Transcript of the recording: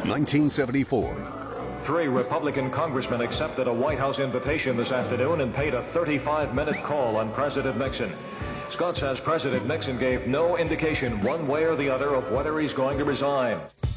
1974. 3 Republican congressmen accepted a White House invitation this afternoon and paid a 35-minute call on President Nixon. Scott says President Nixon gave no indication one way or the other of whether he's going to resign.